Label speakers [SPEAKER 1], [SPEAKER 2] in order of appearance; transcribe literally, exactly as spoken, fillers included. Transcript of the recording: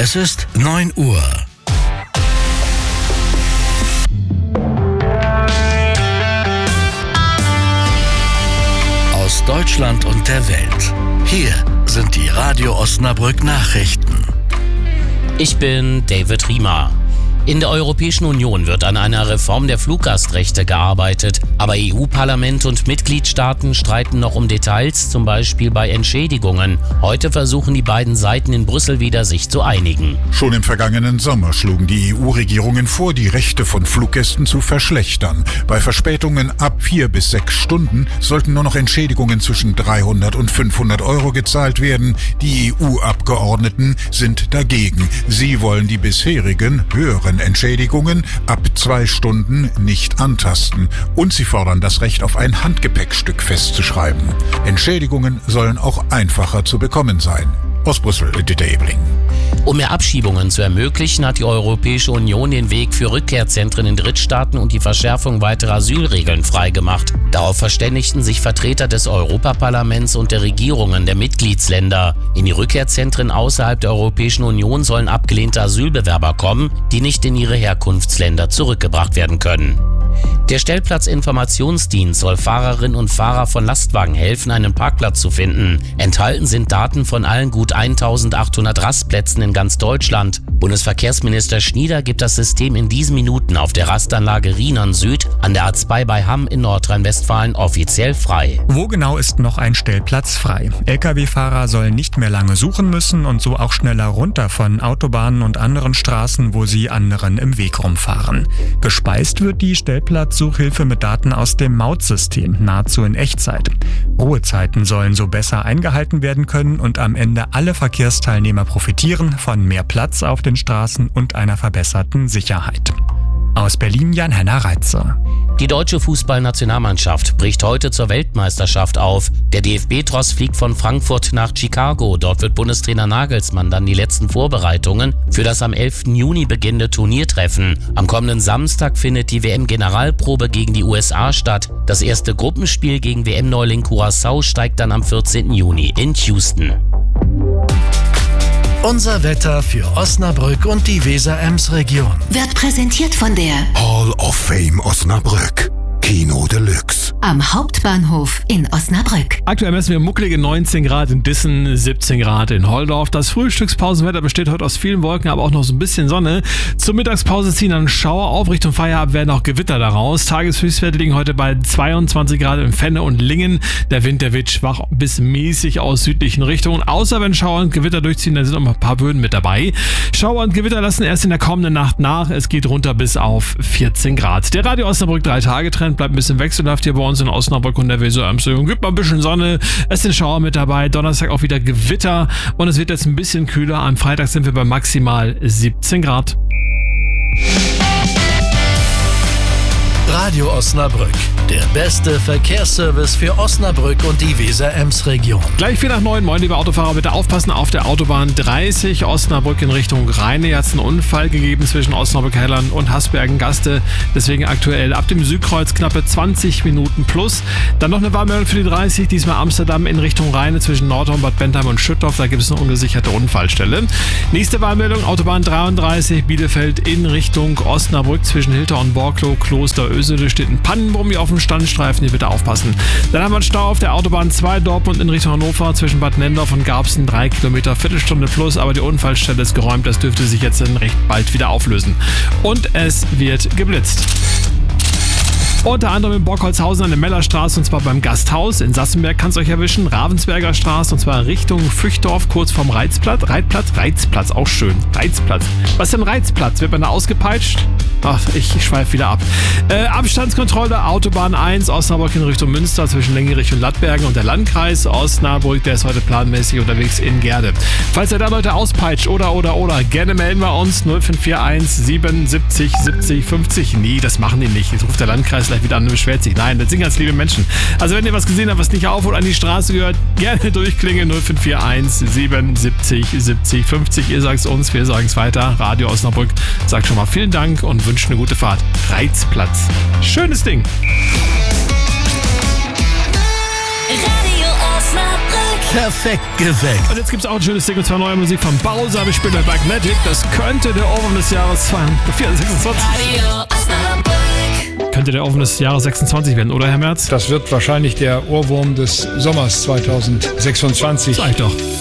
[SPEAKER 1] Es ist neun Uhr. Aus Deutschland und der Welt. Hier sind die Radio Osnabrück Nachrichten.
[SPEAKER 2] Ich bin David Riemer. In der Europäischen Union wird an einer Reform der Fluggastrechte gearbeitet, aber E U-Parlament und Mitgliedstaaten streiten noch um Details, zum Beispiel bei Entschädigungen. Heute versuchen die beiden Seiten in Brüssel wieder, sich zu einigen.
[SPEAKER 3] Schon im vergangenen Sommer schlugen die E U-Regierungen vor, die Rechte von Fluggästen zu verschlechtern. Bei Verspätungen ab vier bis sechs Stunden sollten nur noch Entschädigungen zwischen dreihundert und fünfhundert Euro gezahlt werden. Die E U-Abgeordneten sind dagegen. Sie wollen die bisherigen höheren Entschädigungen ab zwei Stunden nicht antasten und sie fordern das Recht auf ein Handgepäckstück festzuschreiben. Entschädigungen sollen auch einfacher zu bekommen sein. Aus Brüssel, Dieter Ebling.
[SPEAKER 2] Um mehr Abschiebungen zu ermöglichen, hat die Europäische Union den Weg für Rückkehrzentren in Drittstaaten und die Verschärfung weiterer Asylregeln freigemacht. Darauf verständigten sich Vertreter des Europaparlaments und der Regierungen der Mitgliedsländer. In die Rückkehrzentren außerhalb der Europäischen Union sollen abgelehnte Asylbewerber kommen, die nicht in ihre Herkunftsländer zurückgebracht werden können. Der Stellplatzinformationsdienst soll Fahrerinnen und Fahrer von Lastwagen helfen, einen Parkplatz zu finden. Enthalten sind Daten von allen gut eintausendachthundert Rastplätzen in ganz Deutschland. Bundesverkehrsminister Schnieder gibt das System in diesen Minuten auf der Rastanlage Rienon Süd an der A zwei bei Hamm in Nordrhein-Westfalen offiziell frei.
[SPEAKER 4] Wo genau ist noch ein Stellplatz frei? L K W-Fahrer sollen nicht mehr lange suchen müssen und so auch schneller runter von Autobahnen und anderen Straßen, wo sie anderen im Weg rumfahren. Gespeist wird die Stellplatzsuchhilfe mit Daten aus dem Mautsystem, nahezu in Echtzeit. Ruhezeiten sollen so besser eingehalten werden können und am Ende alle Verkehrsteilnehmer profitieren von mehr Platz auf den Straßen und einer verbesserten Sicherheit. Aus Berlin Jan-Henner Reitze.
[SPEAKER 2] Die deutsche Fußballnationalmannschaft bricht heute zur Weltmeisterschaft auf. Der D F B-Tross fliegt von Frankfurt nach Chicago. Dort wird Bundestrainer Nagelsmann dann die letzten Vorbereitungen für das am elften Juni beginnende Turnier treffen. Am kommenden Samstag findet die W M-Generalprobe gegen die U S A statt. Das erste Gruppenspiel gegen W M-Neuling Curaçao steigt dann am vierzehnten Juni in Houston.
[SPEAKER 1] Unser Wetter für Osnabrück und die Weser-Ems-Region
[SPEAKER 5] Wird präsentiert von der
[SPEAKER 6] Hall of Fame Osnabrück. Kino Deluxe.
[SPEAKER 5] am Hauptbahnhof in Osnabrück.
[SPEAKER 7] Aktuell messen wir mucklige neunzehn Grad in Dissen, siebzehn Grad in Holdorf. Das Frühstückspausenwetter besteht heute aus vielen Wolken, aber auch noch so ein bisschen Sonne. Zur Mittagspause ziehen dann Schauer auf. Richtung Feierabend werden auch Gewitter daraus. Tageshöchstwerte liegen heute bei zweiundzwanzig Grad in Fenne und Lingen. Der Wind, der weht schwach bis mäßig aus südlichen Richtungen. Außer wenn Schauer und Gewitter durchziehen, dann sind noch ein paar Böen mit dabei. Schauer und Gewitter lassen erst in der kommenden Nacht nach. Es geht runter bis auf vierzehn Grad. Der Radio Osnabrück drei Tage Trend bleibt ein bisschen wechselhaft hier bei uns in Osnabrück und der Weser-Ems-Region. Gibt mal ein bisschen Sonne, es sind Schauer mit dabei. Donnerstag auch wieder Gewitter und es wird jetzt ein bisschen kühler. Am Freitag sind wir bei maximal siebzehn Grad.
[SPEAKER 1] Radio Osnabrück, der beste Verkehrsservice für Osnabrück und die Weser-Ems-Region.
[SPEAKER 7] Gleich vier nach neun. Moin, liebe Autofahrer, bitte aufpassen auf der Autobahn dreißig Osnabrück in Richtung Rheine. Hier hat es einen Unfall gegeben zwischen Osnabrück-Hellern und Hasbergen-Gaste. Deswegen aktuell ab dem Südkreuz knappe zwanzig Minuten plus. Dann noch eine Warnmeldung für die dreißig, diesmal Amsterdam in Richtung Rheine zwischen Nordhorn, Bad Bentheim und Schüttorf. Da gibt es eine ungesicherte Unfallstelle. Nächste Warnmeldung, Autobahn dreiunddreißig, Bielefeld in Richtung Osnabrück zwischen Hilter und Borklow, Kloster Ösede steht ein Pannenbrummi auf dem Standstreifen, hier bitte aufpassen. Dann haben wir einen Stau auf der Autobahn zwei Dortmund in Richtung Hannover zwischen Bad Nendorf und Garbsen, drei Kilometer, Viertelstunde plus, aber die Unfallstelle ist geräumt, das dürfte sich jetzt dann recht bald wieder auflösen. Und es wird geblitzt. Unter anderem in Borkholzhausen an der Mellerstraße und zwar beim Gasthaus. In Sassenberg kann es euch erwischen. Ravensberger Straße und zwar Richtung Füchtdorf, kurz vorm Reizplatz. Reitplatz? Reizplatz, auch schön. Reizplatz. Was ist denn Reizplatz? Wird man da ausgepeitscht? Ach, ich, ich schweife wieder ab. Äh, Abstandskontrolle, Autobahn eins, Osnabrück in Richtung Münster zwischen Lengerich und Lattbergen und der Landkreis Osnabrück, der ist heute planmäßig unterwegs in Gerde. Falls ihr da Leute auspeitscht oder, oder, oder, gerne melden wir uns null fünf vier eins siebenundsiebzig siebzig fünfzig. Nee, das machen die nicht. Jetzt ruft der Landkreis gleich wieder an und beschwert sich. Nein, das sind ganz liebe Menschen. Also wenn ihr was gesehen habt, was nicht auf oder an die Straße gehört, gerne durchklingeln null fünf vier eins siebenundsiebzig siebzig fünfzig. Ihr sagt es uns, wir sagen es weiter. Radio Osnabrück sagt schon mal vielen Dank und wünscht eine gute Fahrt. Reizplatz. Schönes Ding.
[SPEAKER 8] Radio Osnabrück.
[SPEAKER 1] Perfekt geweckt.
[SPEAKER 7] Und jetzt gibt es auch ein schönes Ding, und zwar neue Musik von Bowser. Wir spielen bei Magnetic. Das könnte der Ohrwurm des Jahres zweitausendsechsundzwanzig. Könnte der Ohrwurm des Jahres sechsundzwanzig werden, oder Herr Merz?
[SPEAKER 8] Das wird wahrscheinlich der Ohrwurm des Sommers zweitausendsechsundzwanzig.
[SPEAKER 7] Sag ich doch.